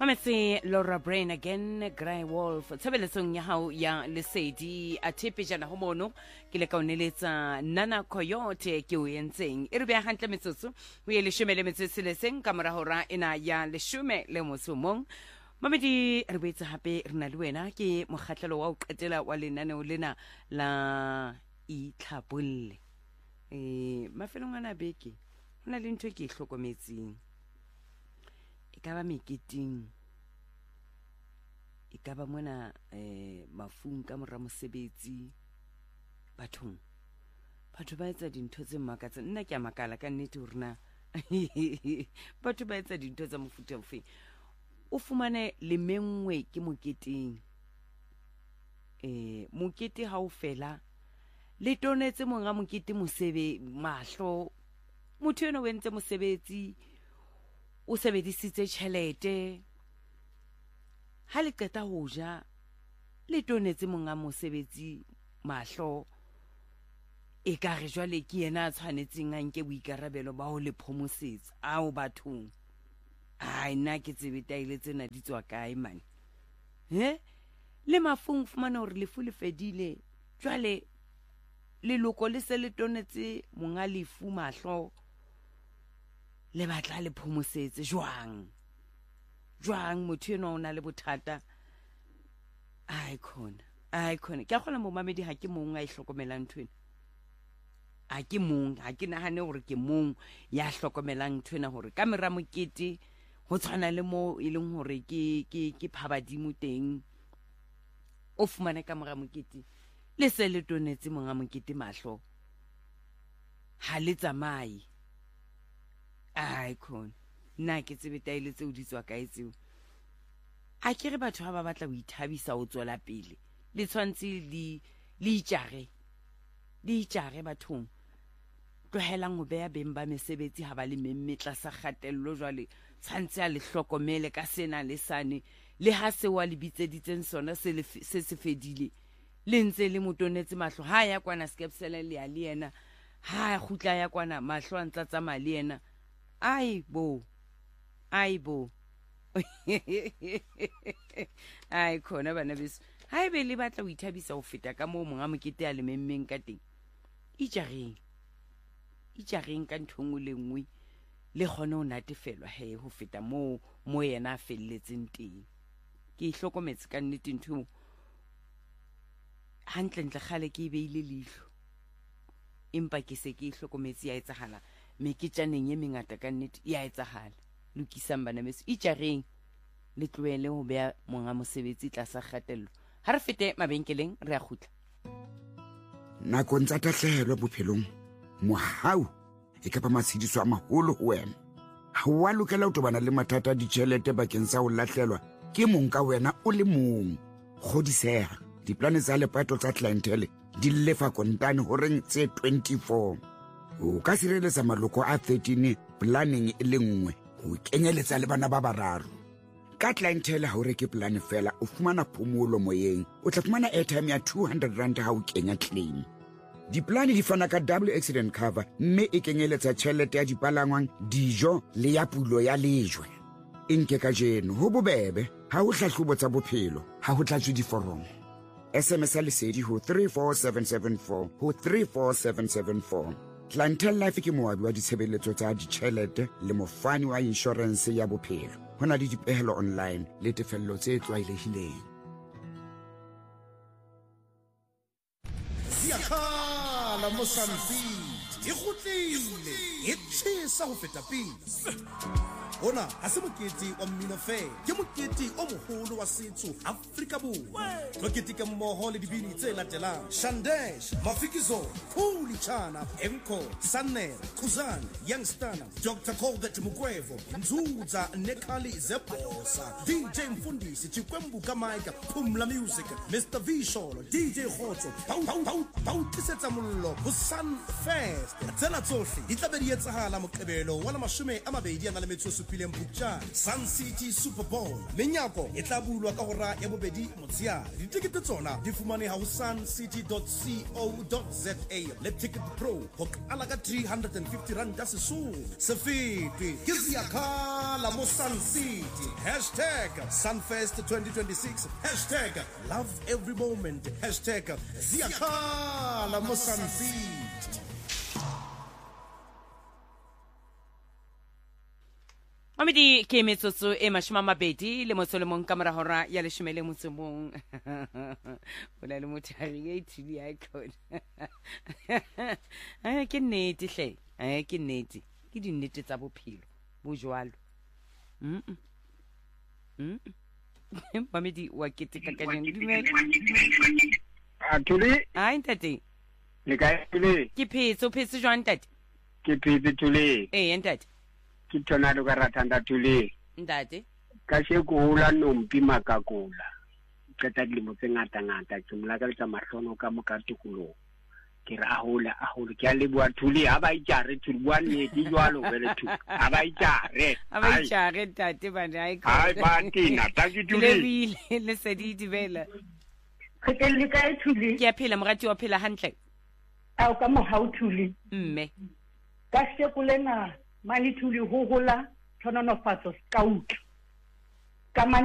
Mametsi Laura Brain again, Grey Wolf. Tshabeletsong ya hao ya lesedi a thepejana ho mono ke le ka o neletsa Nana Coyote ke o entseng. E re bea hantle metsotso ho ye 10 ka mora hora ena ya 10 Mamedi re boetse hape re na le wena ke mokgahlelo wa o qetela wa lenaneo lena la Itlhabolle. Mafelong ana beke hona le ntho ke hlokometseng. Ikaba meketing ikaba mona mafung ka mora mosebetsi batho ba etsa dintho tse makatsa nna ke a makala ka nnete hore na batho ba etsa dintho tsa mofuta ofe o fumane le mengwe ke moketeng mokete ha o fela le tonetse monga mokete mosebe mahlo motho eno o entse mosebetsi o sebedisitse tjhelete ha le qeta ho ja le tonetse monga mosebetsi mahlo e ka re jwale ke yena a tshwanetseng a nke boikarabelo ba ho le phomosetsa ao bathong ai nna ke tsebe taile tsena di tswa kae man le mafung fumana hore lefu le fedile jwale leloko le se le tonetse monga lefu mahlo le batla le phomosetse jwang motho eno o na le bothata ai khona ke a kgona mo mamedi ha ke mong a ihlokomelang thwena ha ke mong ha ke nahane hore ke mong ya hlokomelang thwena hore ka mera mokete ho tshwana le mo e leng hore ke phabadimo teng o fumane ka mera mokete le se le tonetse monga mokete mahlo ha le tsamaye ai khona nna ke tsebe taile tseo di tswa kae tseo a kere batho ba batla ho ithabisa ho tswela pele le tshwantse le itjare bathong tlohelang ho beha beng ba mesebetsi ha ba le memmetla sa kgatello jwale tshwantse a le hlokomele ka sena le sane le ha se wa le bitseditseng sona se se fedile le ntse le motonetse mahlo ha ya kwana skepsele le ya le yena ha khutla ya kwana mahlo a ntsa tsamaya le yena ai bo ai khona bana beso ha ebe le batla ho ithabisa ho feta ka moo monga mokete a le memmeng ka teng ijareng ka nthong le nngwe le khona o natefelwa ho feta moo yena a felletseng teng ke ihlokometse ka nnete ntho hantle khale ke beile leihlo empa ke se ke ihlokometse ya etsahala meketjaneng ye mengata ka nnete ya etsahala lokisang bana beso ijareng le tloele ho beha monga mosebetsi tlasa kgatello ha re fete mabenkeleng re a khutla nakong tsa tahlehelo bophelong mohau e ka ba matshidiso a maholo ho wena ha wa lokela ho tobana le mathata a ditjhelete bakeng sa ho lahlelwa ke mong ka wena o le mong kgodiseha diplane tsa lepato tsa clientele di lefa kontane horeng tse 24 o ka sireletsa maloko a 13 planning e le nngwe o kenyeletsa le bana ba bararo ka clientele ha o reke plan fela o fumana phomolo moyeng o tla fumana airtime ya 200 rand ha o kenya claim diplane di fana ka double accident cover mme e kenyeletsa tjhelete ya dipalangwang dijo le ya pulo ya lejwe nke ka jeno ho bobebe ha o hlahlobo tsa bophelo ha ho tlatswe diforomo SMS lesedi ho 34774 ho 34774 Clientele Life ke moabi wa ditshebeletso tsa ditjhelete le mofani wa insurance ya bophelo hona le dipehelo online le tefello tse tlwaelehileng Siakhala Mozambique e kgutlile e tshisa ho feta pele Ona ha se mokete wa mmino fela ke mokete o moholo wa setso Afrika Borwa mokete ke mmoho le dibini tse latelang Shandesh Mafikizo Khuli Chana Emko Sanel Khuzana Youngstana Dr. Colbert Mugwevo Nzuza Nekali Zebosa DJ Mfundisi Chikwembu Kamaika Pumla Music Mr. Visholo DJ Khotso Pau Tisetsa Mullo Sun Fest Tsela tsohle di tla be di etsahala moqebelo wa 20 na le metso ipileng Phupjane, Sun City Super Bowl menyako e tla bulwa ka hora ya bobedi motsheare. Ditikete tsona di fumaneha ho suncity.co.za le Ticket Pro ho qala ka 350 rand ya sesole. Se fetwe ke Ziyakhala mo Sun City #Sunfest 2026 #Love Every Moment #Ziyakhala mo Sun City. Mamedi ke metsotso e mashome a mabedi le motso le mong ka mora hora ya leshome le motso mong. Bona le motho a re ithuli a khona. Ke nnete hle. Ke nnete. Ke dinnete tsa bophelo bo jwalo. Mamedi wa keteka ka neng dumela. Tuli. Ai ntate. Le kae Tuli? Ke phetso jwang ntate? Ke phetse Tuli. Ntate. Ke tona lo ka ratanda Tuli. Ntate. Ka sheko hula nompi makakula. Qeta dilemo tse ngata ke molaka le tsa mahlono ka mokatikulo. Ke ra hola ke a leboa Tuli ha ba itjare Tuli bua nnete jwalo vele Tuli. Ha ba itjare. Ntate bana ai ka. Hai ba tina ta ke Tuli. Le sedi dibela. Ke le kae Tuli? Ke a phela morati wa phela hantle. Ao ka mohau Tuli. Mme. Ka shekolena mani Tuli ho hola thononofatso scout. Ka